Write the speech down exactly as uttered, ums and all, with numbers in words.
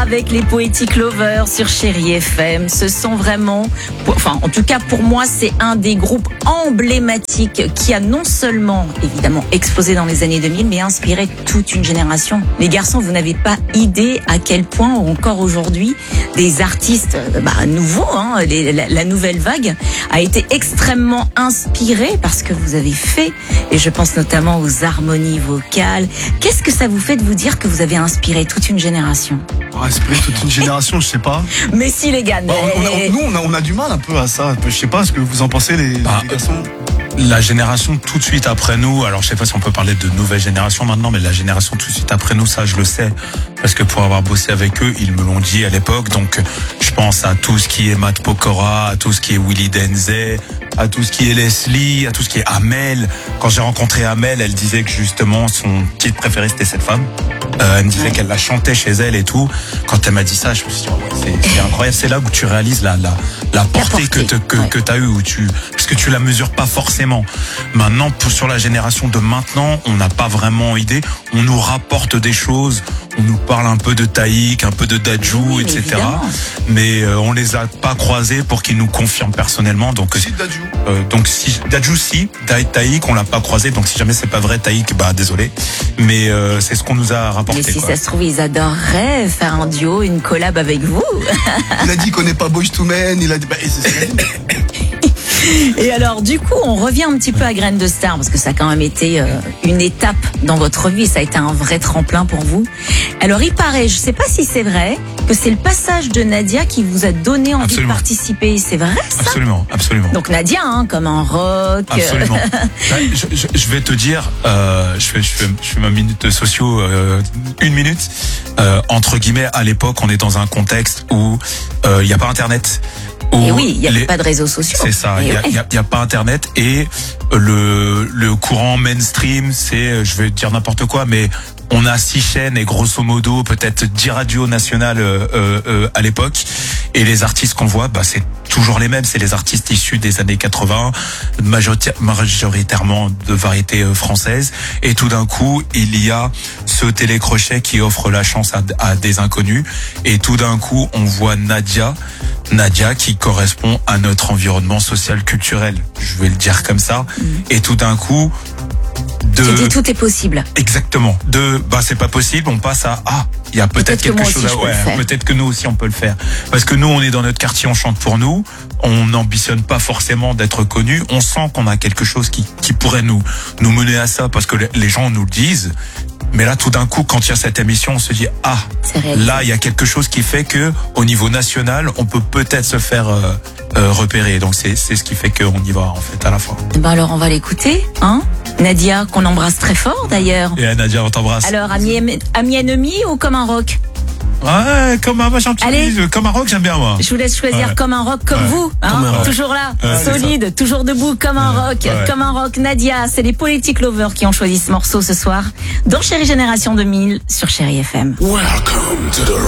avec les Poetic Lovers sur Chérie F M. Ce sont vraiment, enfin en tout cas pour moi, c'est un des groupes emblématiques qui a non seulement évidemment explosé dans les années deux mille, mais inspiré toute une génération. Les garçons, vous n'avez pas idée à quel point encore aujourd'hui des artistes bah, nouveaux, hein, les, la, la nouvelle vague a été extrêmement inspirée parce que vous avez fait, et je pense notamment aux harmonies vocales. Qu'est-ce que ça vous fait de vous dire que vous avez inspiré toute une génération? Oh, inspiré toute une génération, je sais pas. Mais si les gars, bah, on, on a, nous on a, on a du mal un peu à ça. Je sais pas ce que vous en pensez les, bah, les garçons. La génération tout de suite après nous, alors je sais pas si on peut parler de nouvelle génération maintenant, mais la génération tout de suite après nous, ça je le sais, parce que pour avoir bossé avec eux, ils me l'ont dit à l'époque, donc je pense à tout ce qui est Matt Pokora, à tout ce qui est Willy Denze, à tout ce qui est Leslie, à tout ce qui est Amel. Quand j'ai rencontré Amel, elle disait que justement son titre préféré c'était cette femme. Euh, elle me disait qu'elle la chantait chez elle et tout. Quand elle m'a dit ça, je me suis dit oh ouais, c'est, c'est incroyable. C'est là où tu réalises la la la portée, la portée. que te, que ouais. que t'as eu, où tu parce que tu la mesures pas forcément. Maintenant, pour, sur la génération de maintenant, on n'a pas vraiment idée. On nous rapporte des choses, on nous parle un peu de Taïk, un peu de Dadju, oui, et cetera. Évidemment. Mais euh, on les a pas croisés pour qu'ils nous confirment personnellement. Donc si Dadju. Euh, donc si Dadju si, Taïk on l'a pas croisé. Donc si jamais c'est pas vrai Taïk, bah désolé. Mais euh, c'est ce qu'on nous a rapporté. Mais si quoi. ça se trouve, ils adoreraient faire un duo, une collab avec vous. Il a dit qu'on n'est pas Boyz two Men. Il a dit. Bah, c'est Et alors, du coup, on revient un petit peu à Graines de Star, parce que ça a quand même été euh, une étape dans votre vie, ça a été un vrai tremplin pour vous. Alors, il paraît, je sais pas si c'est vrai, que c'est le passage de Nadia qui vous a donné envie absolument. de participer. C'est vrai, ça? Absolument, absolument. Donc Nadia, hein, comme un rock. Absolument. Bah, je, je, je vais te dire, euh, je fais, je fais, je fais ma minute de sociaux, euh, une minute. Euh, entre guillemets, à l'époque, on est dans un contexte où il euh, n'y a pas Internet. Et oui, il n'y a les... pas de réseaux sociaux. C'est ça, il n'y a, ouais. a, a pas Internet et le, le courant mainstream, c'est, je vais dire n'importe quoi, mais on a six chaînes et grosso modo peut-être dix radios nationales euh, euh, à l'époque. Et les artistes qu'on voit, bah, c'est toujours les mêmes. C'est les artistes issus des années quatre-vingts, majoritairement de variété française. Et tout d'un coup, il y a ce télécrochet qui offre la chance à, à des inconnus. Et tout d'un coup, on voit Nadia, Nadia qui correspond à notre environnement social culturel. Je vais le dire comme ça. Mmh. Et tout d'un coup, de... Tu dis tout est possible. Exactement. De bah c'est pas possible, on passe à ah il y a peut-être, peut-être quelque chose à ouais, peut-être que nous aussi on peut le faire. Parce que nous on est dans notre quartier, on chante pour nous, on n'ambitionne pas forcément d'être connu, on sent qu'on a quelque chose qui qui pourrait nous nous mener à ça parce que les gens nous le disent. Mais là, tout d'un coup, quand il y a cette émission, on se dit ah, là, il y a quelque chose qui fait que, au niveau national, on peut peut-être se faire euh, euh, repérer. Donc c'est c'est ce qui fait qu'on y va en fait à la fin. Ben alors, on va l'écouter, hein, Nadia, qu'on embrasse très fort d'ailleurs. Et Nadia, on t'embrasse. Alors, ami, ami ennemi ou comme un rock? Ouais, comme un machin, comme un rock, j'aime bien moi. Je vous laisse choisir ouais. comme un rock, comme ouais. vous, hein, comme toujours là, ouais, solide, toujours debout, comme un ouais. rock, ouais. comme un rock. Nadia, c'est les Poetic Lovers qui ont choisi ce morceau ce soir dans Chérie Génération deux mille sur Chérie F M. Welcome to the